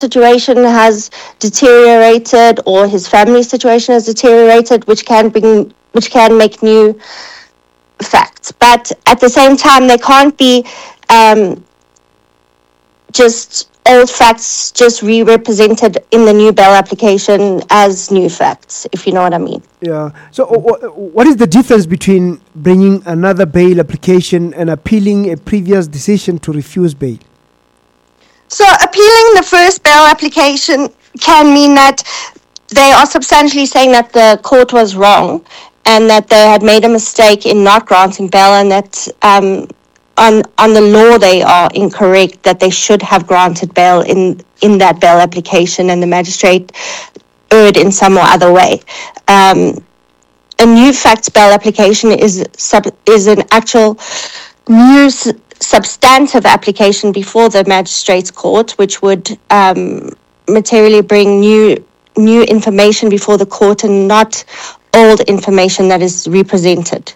situation has deteriorated or his family situation has deteriorated, which can make new facts. But at the same time, they can't be just old facts just re-represented in the new bail application as new facts, if you know what I mean. Yeah. So what is the difference between bringing another bail application and appealing a previous decision to refuse bail? So appealing the first bail application can mean that they are substantially saying that the court was wrong and that they had made a mistake in not granting bail, and that on the law they are incorrect, that they should have granted bail in that bail application, and the magistrate erred in some or other way. A new facts bail application is an actual new substantive application before the magistrate's court, which would materially bring new information before the court and not old information that is represented.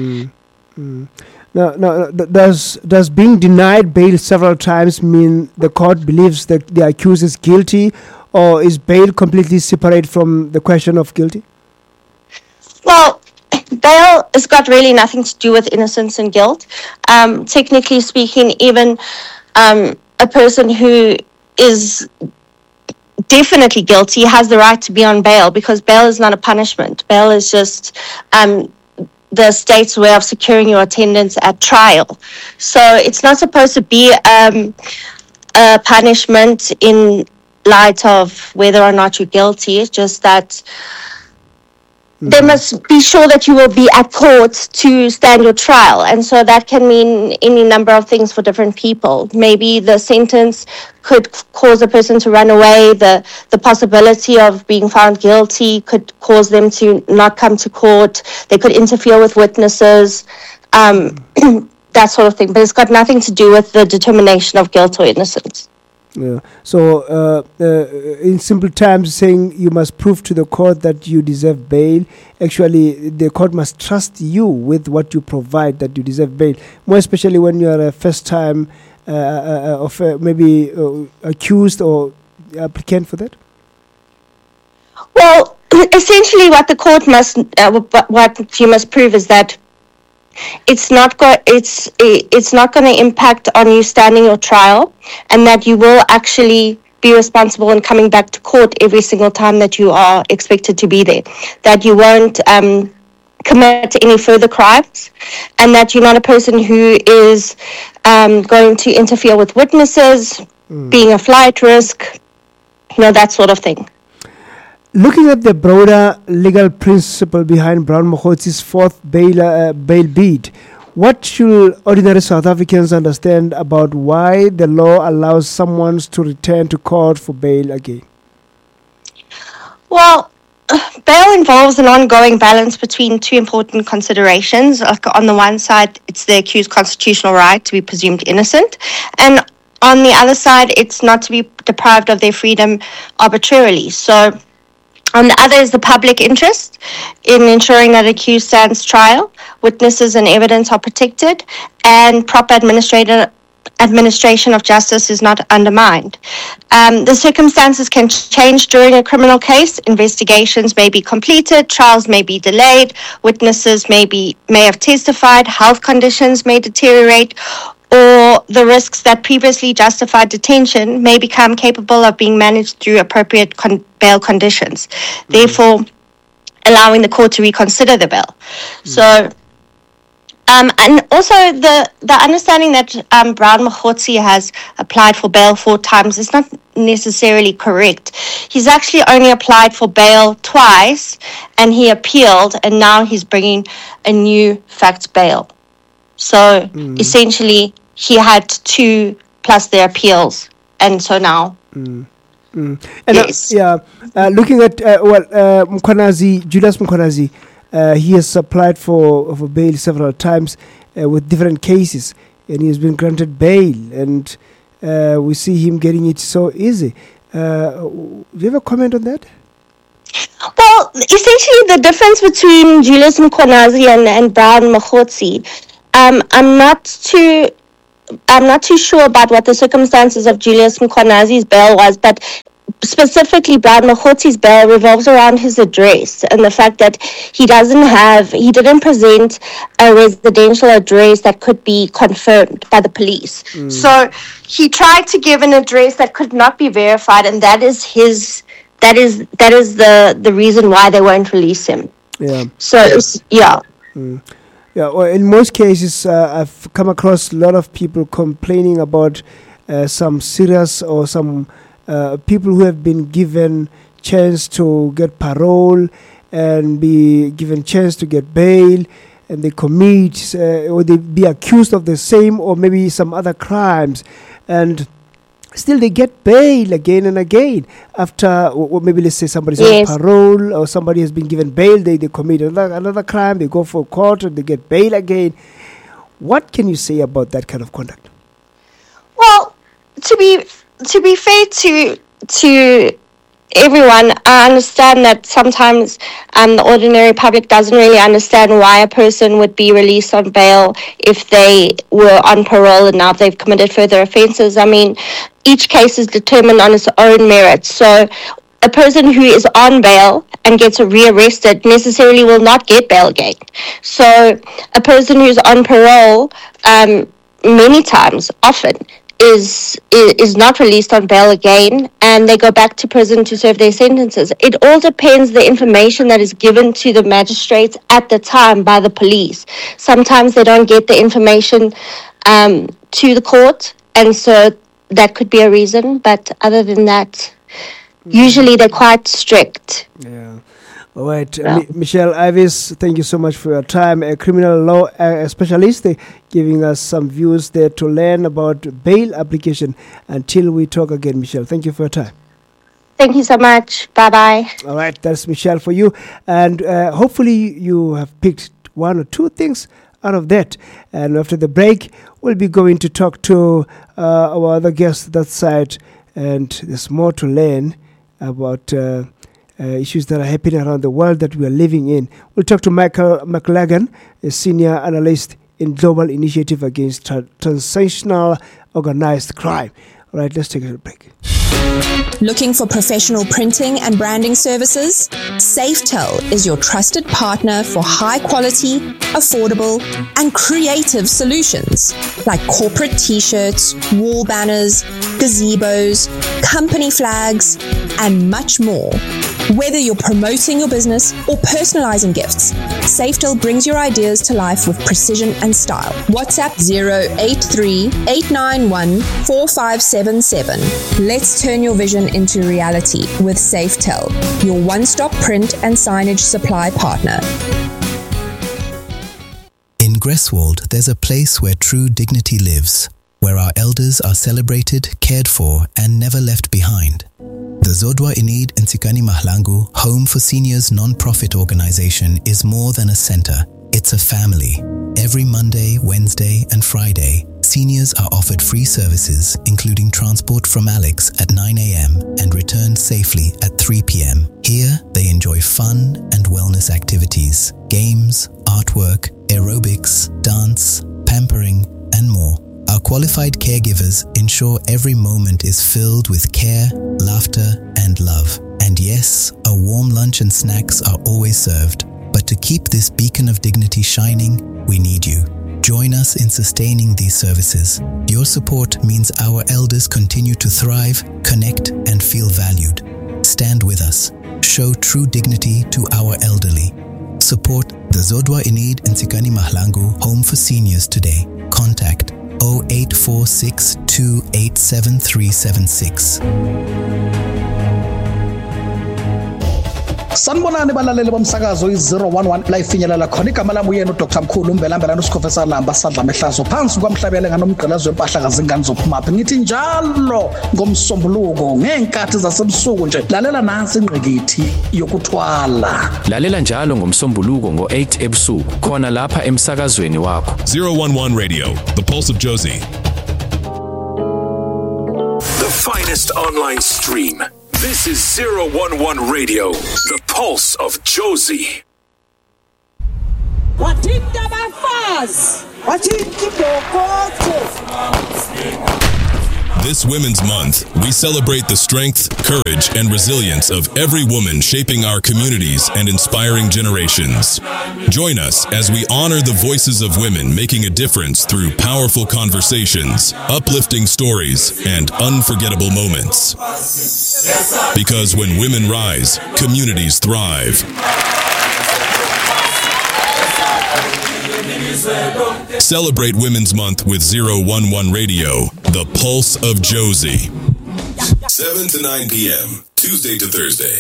Now, does being denied bail several times mean the court believes that the accused is guilty, or is bail completely separate from the question of guilty? Well, bail has got really nothing to do with innocence and guilt. Technically speaking, even a person who is definitely guilty has the right to be on bail, because bail is not a punishment. Bail is just the state's way of securing your attendance at trial. So it's not supposed to be a punishment in light of whether or not you're guilty. It's just that they must be sure that you will be at court to stand your trial. And so that can mean any number of things for different people. Maybe the sentence could cause a person to run away. The possibility of being found guilty could cause them to not come to court. They could interfere with witnesses, that sort of thing. But it's got nothing to do with the determination of guilt or innocence. Yeah. So, in simple terms, saying you must prove to the court that you deserve bail. Actually, the court must trust you with what you provide, that you deserve bail. More especially when you are a first-time accused or applicant for that. Well, essentially, what the court must, what you must prove is that it's not going to impact on you standing your trial, and that you will actually be responsible in coming back to court every single time that you are expected to be there, that you won't commit any further crimes, and that you're not a person who is going to interfere with witnesses, being a flight risk, that sort of thing. Looking at the broader legal principle behind Brown Mogotsi's fourth bail bid, what should ordinary South Africans understand about why the law allows someone to return to court for bail again? Well, bail involves an ongoing balance between two important considerations. Like, on the one side, it's the accused's constitutional right to be presumed innocent, and on the other side, it's not to be deprived of their freedom arbitrarily. So, on the other is the public interest in ensuring that accused stands trial, witnesses and evidence are protected, and proper administration of justice is not undermined. The circumstances can change during a criminal case. Investigations may be completed, trials may be delayed, witnesses may have testified, health conditions may deteriorate, or the risks that previously justified detention may become capable of being managed through appropriate bail conditions, therefore allowing the court to reconsider the bail. So, and also the understanding that Brown Mogotsi has applied for bail 4 times is not necessarily correct. He's actually only applied for bail twice, and he appealed, and now he's bringing a new facts bail. So essentially, he had 2 plus their appeals, and so now. And yes. Looking at Julius Mkhwanazi, he has applied for bail several times with different cases, and he has been granted bail, and we see him getting it so easy. Do you have a comment on that? Well, essentially the difference between Julius Mkhwanazi and Brown Mogotsi, I'm not too I'm not too sure about what the circumstances of Julius Mkhwanazi's bail was, but specifically Brian Mokhotzi's bail revolves around his address and the fact that he didn't present a residential address that could be confirmed by the police. So he tried to give an address that could not be verified, and that is the reason why they won't release him. Yeah. So yeah. Yeah, well, in most cases, I've come across a lot of people complaining about some serious or some people who have been given chance to get parole and be given chance to get bail, and they commit or they be accused of the same or maybe some other crimes, and still they get bail again and again after, or maybe let's say somebody's on parole or somebody has been given bail, they commit another crime, they go for court and they get bail again. What can you say about that kind of conduct? Well, to be fair to everyone, I understand that sometimes the ordinary public doesn't really understand why a person would be released on bail if they were on parole and now they've committed further offences. I mean, each case is determined on its own merits. So a person who is on bail and gets rearrested necessarily will not get bail again. So a person who's on parole often is not released on bail again, and they go back to prison to serve their sentences. It all depends the information that is given to the magistrates at the time by the police. Sometimes they don't get the information to the court, and so that could be a reason, but other than that, usually they're quite strict. Yeah. All right, Michelle Ives, thank you so much for your time. A criminal law specialist, giving us some views there to learn about bail application. Until we talk again, Michelle, thank you for your time. Thank you so much. Bye-bye. All right, that's Michelle for you. And hopefully you have picked one or two things out of that. And after the break, we'll be going to talk to our other guests that side. And there's more to learn about issues that are happening around the world that we are living in. We'll talk to Michael McLagan, a senior analyst in Global Initiative Against Transnational Organized Crime. All right, let's take a break. Looking for professional printing and branding services? Safetel is your trusted partner for high quality, affordable, and creative solutions like corporate t-shirts, wall banners, gazebos, company flags, and much more. Whether you're promoting your business or personalizing gifts, Safetel brings your ideas to life with precision and style. WhatsApp 083-891-4577. Let's turn your vision into reality with Safetel, your one-stop print and signage supply partner. In Greswold, there's a place where true dignity lives, where our elders are celebrated, cared for, and never left behind. The Zodwa Inid Nsikani Mahlangu Home for Seniors non-profit organization is more than a center. It's a family. Every Monday, Wednesday, and Friday, seniors are offered free services, including transport from Alex at 9 a.m. and returned safely at 3 p.m. Here, they enjoy fun and wellness activities, games, artwork, aerobics, dance, pampering, and more. Our qualified caregivers ensure every moment is filled with care, laughter, and love. And yes, a warm lunch and snacks are always served. But to keep this beacon of dignity shining, we need you. Join us in sustaining these services. Your support means our elders continue to thrive, connect, and feel valued. Stand with us. Show true dignity to our elderly. Support the Zodwa Inid Nsikani Mahlangu Home for Seniors today. Contact 0846 287376. Sanibonani balaleli bomsakazo i-011 la ifinyelela khona igama lami uyena uDr Mkhulu umbelambela noSikhofesa Lamba sadla mehlazo phansi kwamhlabele nganomgqilazo wempahla kazingane zophumaphi ngithi njalo ngomsombuluko ngenkathi zasebusuku nje lalela nansi ingqikithi yokuthwala lalela njalo ngomsombuluko ngo8 ebusuku khona lapha emsakazweni wakho 011 Radio, the pulse of Josie. The finest online stream. This is 011 Radio, the pulse of Josie. This Women's Month, we celebrate the strength, courage, and resilience of every woman shaping our communities and inspiring generations. Join us as we honor the voices of women making a difference through powerful conversations, uplifting stories, and unforgettable moments. Because when women rise, communities thrive. Celebrate Women's Month with 011 Radio, the Pulse of Josie. 7 to 9 p.m., Tuesday to Thursday.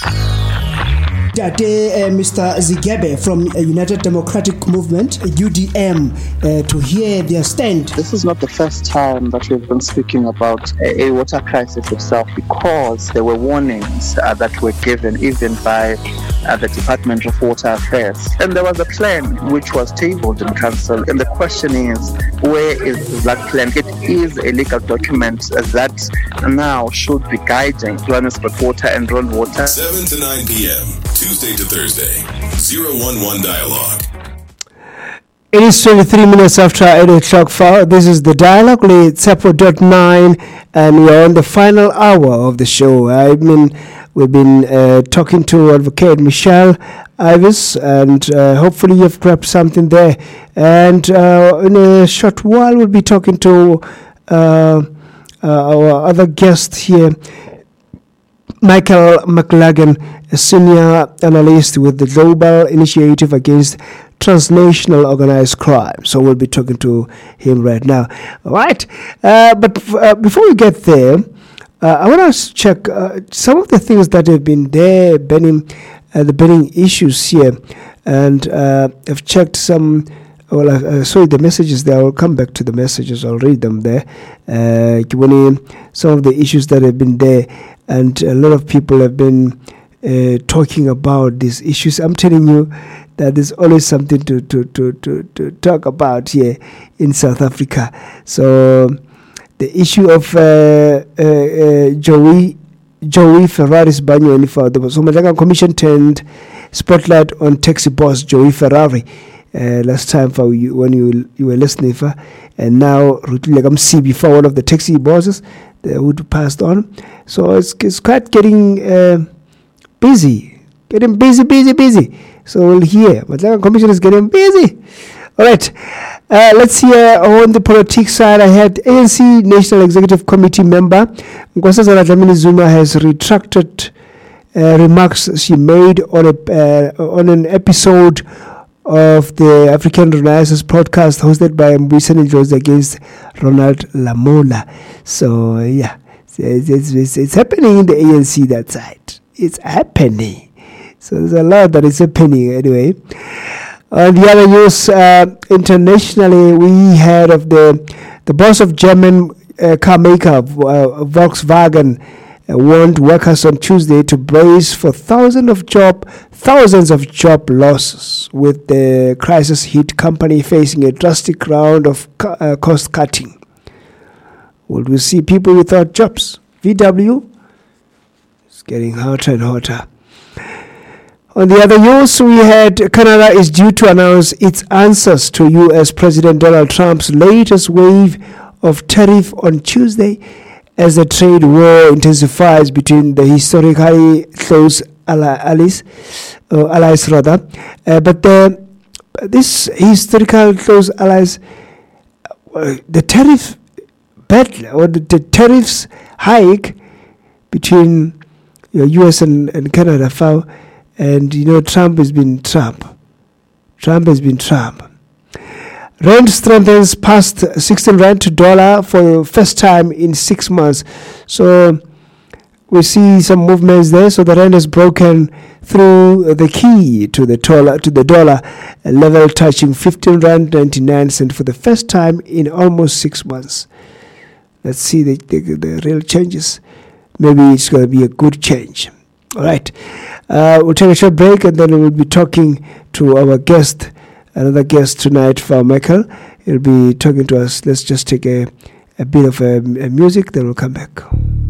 Mr. Zigebe from United Democratic Movement, UDM, to hear their stand. This is not the first time that we've been speaking about a water crisis itself, because there were warnings that were given even by the Department of Water Affairs. And there was a plan which was tabled in council. And the question is, where is that plan? It is a legal document that now should be guiding Johannesburg Water and Groundwater. 7 to 9 p.m., Tuesday to Thursday, 011 Dialogue. It is 23 minutes after 8 o'clock. This is the Dialogue, it's Tsepo 9, and we are on the final hour of the show. We've been talking to Advocate Michelle Ives, and hopefully you've grabbed something there. And in a short while, we'll be talking to our other guest here, Michael McLagan, a senior analyst with the Global Initiative Against Transnational Organized Crime. So we'll be talking to him right now. All right. But before we get there, I want to check some of the things that have been there, the burning issues here. And I've checked some. Well, I saw the messages there. I will come back to the messages. I'll read them there. Some of the issues that have been there, and a lot of people have been talking about these issues. I'm telling you that there's always something to talk about here in South Africa. So the issue of Joey Ferrari's banyo enifa. The Somalanga Commission turned spotlight on taxi boss Joey Ferrari. Last time for you, when you were listening for, and now Rutilagam CB for one of the taxi bosses who passed on. So it's quite getting busy. So we'll hear. But the Commission is getting busy. All right. Let's hear on the politics side. I had ANC National Executive Committee member Nkosazana Dlamini Zuma has retracted remarks she made on an episode of the African Renaissance podcast hosted by Mbuyiseni Ndlozi against Ronald Lamola. So yeah, it's happening in the ANC that side. It's happening. So there's a lot that is happening anyway. On the other news, internationally, we heard of the boss of German car maker Volkswagen warned workers on Tuesday to brace for thousands of job losses, with the crisis hit company facing a drastic round of cost cutting. Will we see people without jobs? VW is getting hotter and hotter. On the other news, we had Canada is due to announce its answers to U.S. President Donald Trump's latest wave of tariff on Tuesday, as the trade war intensifies between the historically close allies. But this historical close allies, the tariff battle or the tariffs hike between U.S. and Canada, and Trump has been Trump. Rand strengthens past 16 rand to dollar for the first time in 6 months. So we see some movements there. So the rand has broken through the key to the dollar level, touching 15 rand 99 cents for the first time in almost 6 months. Let's see the real changes. Maybe it's going to be a good change. All right. We'll take a short break, and then we'll be talking to our guest. Another guest tonight for Michael. He'll be talking to us. Let's just take a bit of music, then we'll come back.